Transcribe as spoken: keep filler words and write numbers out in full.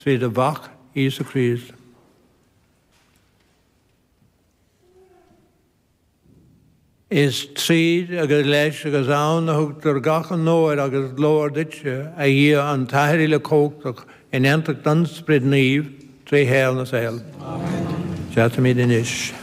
Svi de bach Jesu Christ. Is tríd agus leis agus ann a thugtar gachan nóir agus glóir ditse a dhé an taithí le cóchtach in entach don sprid níomh trí héal na saoil. Amen. Seata míad in isis.